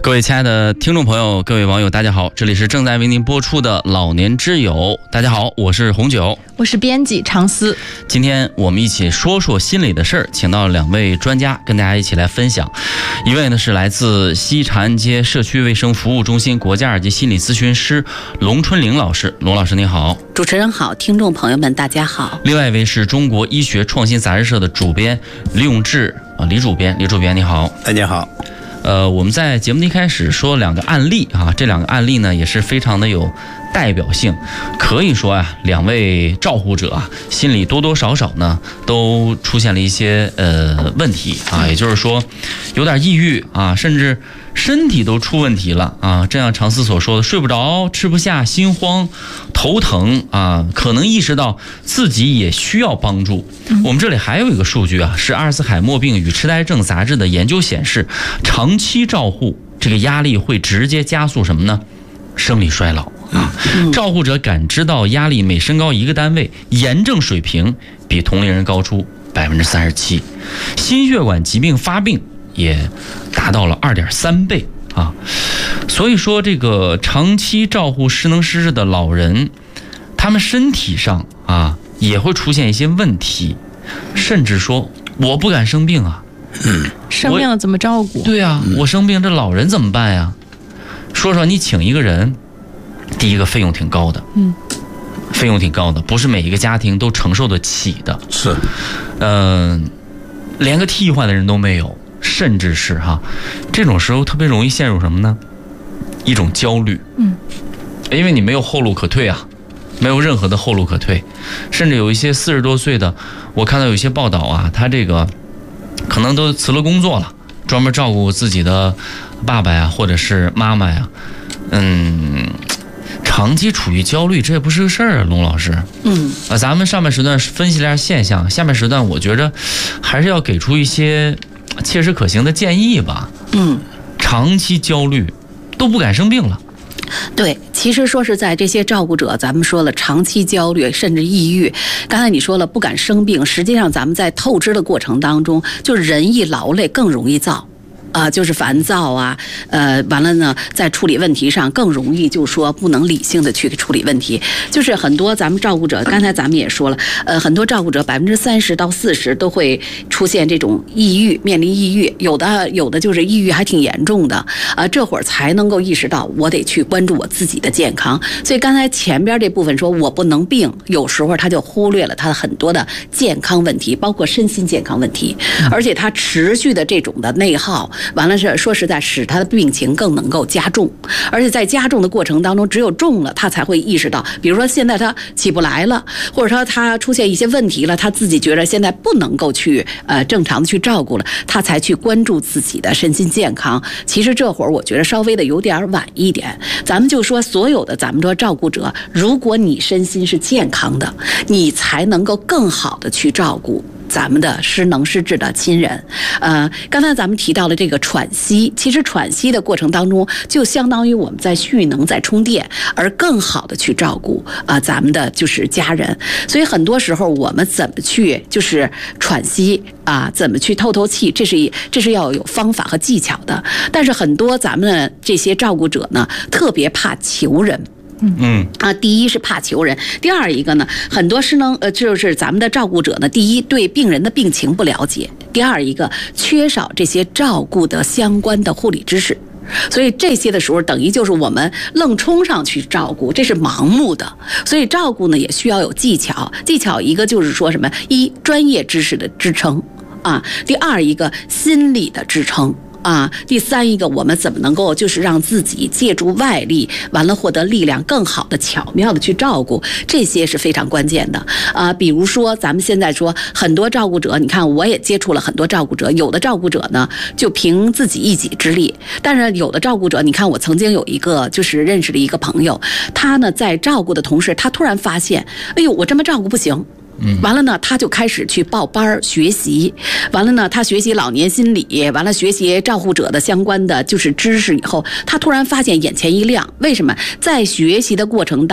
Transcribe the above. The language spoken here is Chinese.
各位亲爱的听众朋友，各位网友，大家好，这里是正在为您播出的老年之友。大家好，我是红酒， 我是编辑常思。 今天我们一起说说心里的事儿，请到两位专家跟大家一起来分享。一位呢是来自西长安街社区卫生服务中心国家2级心理咨询师龙春玲老师。龙老师你好。 主持人好，听众朋友们大家好。 另外一位是中国医学创新杂志社的主编李永志李主编你好。 大家好。 我们在节目的一开始说两个案例啊，这两个案例呢也是非常的有代表性，可以说啊，两位照护者啊，心里多多少少呢都出现了一些问题啊，也就是说有点抑郁啊，甚至身体都出问题了啊，这样常思所说的睡不着、吃不下、心慌、头疼啊，可能意识到自己也需要帮助。我们这里还有一个数据啊，是阿尔茨海默病与痴呆症杂志的研究显示，长期照护这个压力会直接加速什么呢？生理衰老啊。照护者感知到压力每升高1个单位，炎症水平比同龄人高出37%，心血管疾病发病也达到了2.3倍啊。所以说这个长期照护失能失智的老人，他们身体上啊也会出现一些问题，甚至说我不敢生病啊。 生病了怎么照顾？ 对啊，我生病这老人怎么办呀？说说你请一个人，第一个费用挺高的，费用挺高的，不是每一个家庭都承受得起的。 是， 连个替换的人都没有，甚至是这种时候特别容易陷入什么呢？一种焦虑，因为你没有后路可退啊，没有任何的后路可退，甚至有一些40多岁的，我看到有一些报道啊，他这个可能都辞了工作了，专门照顾自己的爸爸呀，或者是妈妈呀，长期处于焦虑，这也不是个事儿啊，龙老师。咱们上半时段分析了一下现象，下半时段我觉着还是要给出一些切实可行的建议吧。长期焦虑都不敢生病了。 对，其实说实在，这些照顾者，咱们说了长期焦虑甚至抑郁，刚才你说了不敢生病，实际上咱们在透支的过程当中，就人一劳累更容易躁。就是烦躁啊，完了呢，在处理问题上更容易，就说不能理性的去处理问题。就是很多咱们照顾者，刚才咱们也说了，很多照顾者30%到40%都会出现这种抑郁，面临抑郁，有的就是抑郁还挺严重的，这会儿才能够意识到我得去关注我自己的健康。所以刚才前边这部分说我不能病，有时候他就忽略了他很多的健康问题，包括身心健康问题，而且他持续的这种的内耗。完了是说实在，使他的病情更能够加重，而且在加重的过程当中，只有重了，他才会意识到，比如说现在他起不来了，或者说他出现一些问题了，他自己觉得现在不能够去正常的去照顾了，他才去关注自己的身心健康。其实这会儿我觉得稍微的有点晚一点。咱们就说所有的咱们说照顾者，如果你身心是健康的，你才能够更好的去照顾咱们的失能失智的亲人。刚才咱们提到了这个喘息，其实喘息的过程当中，就相当于我们在蓄能、在充电，而更好的去照顾咱们的就是家人。所以很多时候我们怎么去就是喘息怎么去透气，这是要有方法和技巧的。但是很多咱们这些照顾者呢，特别怕求人。第一是怕求人，第二一个呢，很多失能就是咱们的照顾者呢，第一对病人的病情不了解，第二一个缺少这些照顾的相关的护理知识。所以这些的时候等于就是我们愣冲上去照顾，这是盲目的。所以照顾呢也需要有技巧，一个就是说什么，一专业知识的支撑第二一个心理的支撑第三一个，我们怎么能够就是让自己借助外力，完了获得力量，更好的巧妙的去照顾，这些是非常关键的比如说咱们现在说很多照顾者，你看我也接触了很多照顾者，有的照顾者呢就凭自己一己之力，但是有的照顾者，你看我曾经有一个就是认识的一个朋友，他呢在照顾的同时，他突然发现，哎呦，我这么照顾不行。完了呢，他就开始去报班学习，完了呢，他学习老年心理，完了学习照护者的相关的就是知识以后，他突然发现眼前一亮，为什么？在学习的过程当中